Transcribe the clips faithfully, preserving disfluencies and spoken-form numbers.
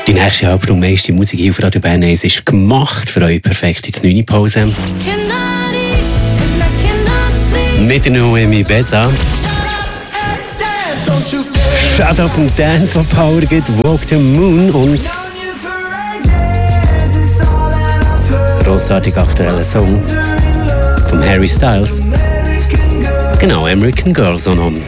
Die nächste halbe Stunde meiste Musik hier auf Radio Bern eins ist gemacht für euch perfekt in die neunte Pause. Mit der Noemi Besa. Shut Up and Dance, was Power gibt, Walk the Moon und grossartig aktueller Song von Harry Styles. Genau, American Girl so noch.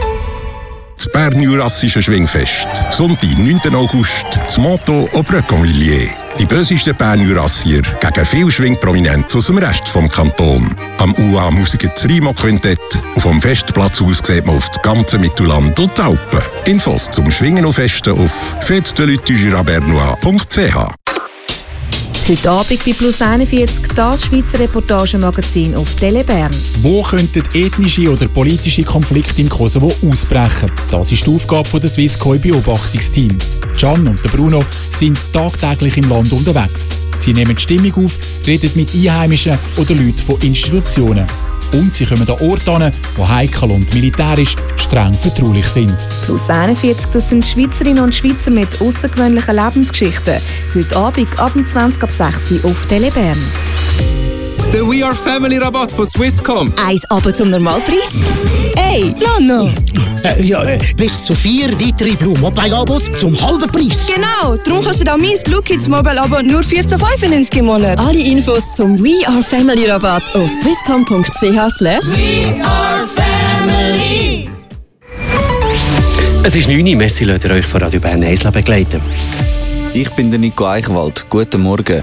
Das Bern-Jurassische Schwingfest. Sonntag, neunten August, das Motto au Brecconvilliers. Die bösesten Bern-Jurassier gegen viel Schwingprominenz aus dem Rest vom Kanton. Am U A Musiker Rimo-Quintett und vom Festplatz aus sieht man auf das ganze Mittelland und die Alpen. Infos zum Schwingen und Festen auf fete de lutte du jura bernois punkt c h. Heute Abend bei Plus einundvierzig das Schweizer Reportagemagazin auf Tele Bern. Wo könnten ethnische oder politische Konflikte im Kosovo ausbrechen? Das ist die Aufgabe des Swisscom-Beobachtungsteam. Can und Bruno sind tagtäglich im Land unterwegs. Sie nehmen die Stimmung auf, reden mit Einheimischen oder Leuten von Institutionen. Und sie kommen an Orte hin, die heikel und militärisch streng vertraulich sind. Plus einundvierzig, das sind Schweizerinnen und Schweizer mit außergewöhnlichen Lebensgeschichten. Heute Abend ab zwanzig ab sechs Uhr auf Tele Bern. Der We Are Family Rabatt von Swisscom. Eins aber zum Normalpreis? Hey, Nano! Äh, ja, äh, bis zu vier weitere Blue Mobile Abos zum halben Preis. Genau, darum kannst du da mein Blue Kids Mobile Abo nur vierzehn fünfundneunzig im Monat. Alle Infos zum We Are Family Rabatt auf swisscom punkt c h slash We Are Family. Es ist neun Uhr, merci, lasst ihr euch von Radio Bern eins begleiten. Ich bin der Nico Eichwald. Guten Morgen.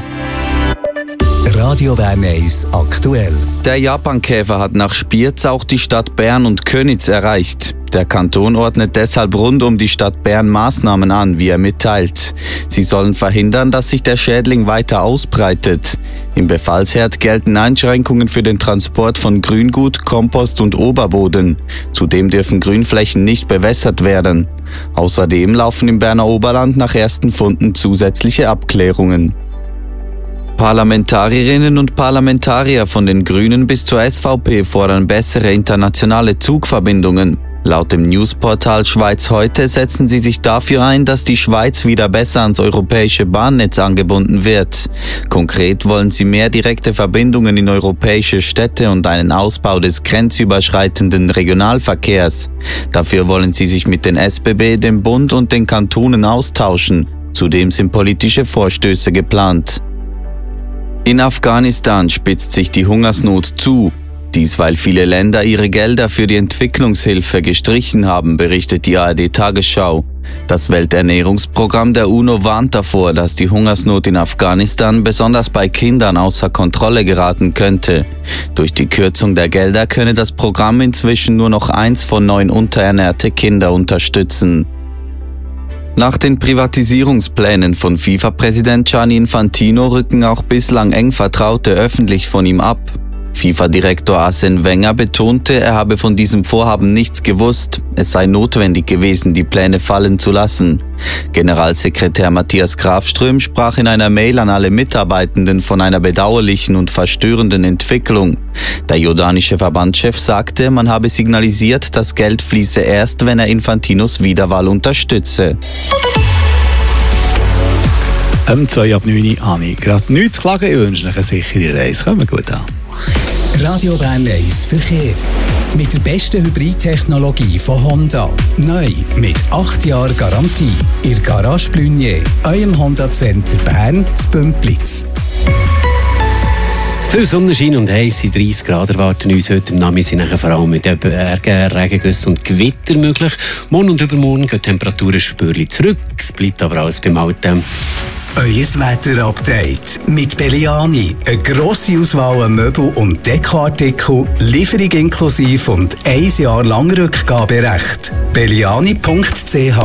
Radio Bern eins aktuell. Der Japankäfer hat nach Spiez auch die Stadt Bern und Köniz erreicht. Der Kanton ordnet deshalb rund um die Stadt Bern Maßnahmen an, wie er mitteilt. Sie sollen verhindern, dass sich der Schädling weiter ausbreitet. Im Befallsherd gelten Einschränkungen für den Transport von Grüngut, Kompost und Oberboden. Zudem dürfen Grünflächen nicht bewässert werden. Außerdem laufen im Berner Oberland nach ersten Funden zusätzliche Abklärungen. Parlamentarierinnen und Parlamentarier von den Grünen bis zur S V P fordern bessere internationale Zugverbindungen. Laut dem Newsportal Schweiz heute setzen sie sich dafür ein, dass die Schweiz wieder besser ans europäische Bahnnetz angebunden wird. Konkret wollen sie mehr direkte Verbindungen in europäische Städte und einen Ausbau des grenzüberschreitenden Regionalverkehrs. Dafür wollen sie sich mit den S B B, dem Bund und den Kantonen austauschen. Zudem sind politische Vorstöße geplant. In Afghanistan spitzt sich die Hungersnot zu. Dies, weil viele Länder ihre Gelder für die Entwicklungshilfe gestrichen haben, berichtet die A R D-Tagesschau. Das Welternährungsprogramm der UNO warnt davor, dass die Hungersnot in Afghanistan besonders bei Kindern außer Kontrolle geraten könnte. Durch die Kürzung der Gelder könne das Programm inzwischen nur noch eins von neun unterernährte Kinder unterstützen. Nach den Privatisierungsplänen von FIFA-Präsident Gianni Infantino rücken auch bislang eng Vertraute öffentlich von ihm ab. FIFA-Direktor Arsène Wenger betonte, er habe von diesem Vorhaben nichts gewusst. Es sei notwendig gewesen, die Pläne fallen zu lassen. Generalsekretär Matthias Grafström sprach in einer Mail an alle Mitarbeitenden von einer bedauerlichen und verstörenden Entwicklung. Der jordanische Verbandschef sagte, man habe signalisiert, das Geld fließe erst, wenn er Infantinos Wiederwahl unterstütze. Um zwei ab neun Uhr habe ich gerade nichts zu klagen. Ich wünsche euch eine sichere Reise. Kommt gut an. Radio Bern eins Verkehr. Mit der besten Hybridtechnologie von Honda. Neu mit acht Jahren Garantie. Ihr Garage Blunier, eurem Honda Center Bern zu Bümplitz. Viel Sonnenschein und heisse dreißig Grad erwarten uns heute im Nachmittag, sind vor allem mit Bergen, Regengüssen und Gewitter möglich. Morgen und übermorgen gehen die Temperaturen spürlich zurück. Es bleibt aber alles beim Alten. Euer Wetter-Update mit Belliani. Eine grosse Auswahl an Möbel- und Dekoartikel, Lieferung inklusive und ein Jahr lang Rückgaberecht. belliani punkt c h